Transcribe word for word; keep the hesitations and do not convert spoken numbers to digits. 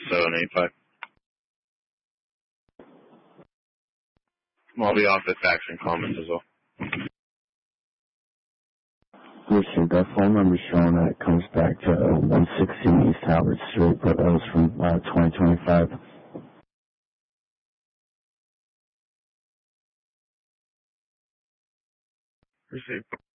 seven eight five. I'll be off at Faction Commons as well. Listen, that phone number showing that comes back to uh, one sixteen East Howard Street, but that was from uh, twenty twenty-five. Received.